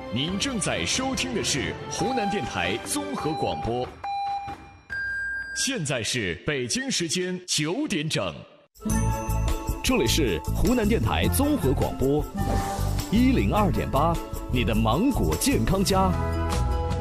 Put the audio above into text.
您正在收听的是湖南电台综合广播。现在是北京时间9点整， 这里是湖南电台综合广播102.8，你的芒果健康家。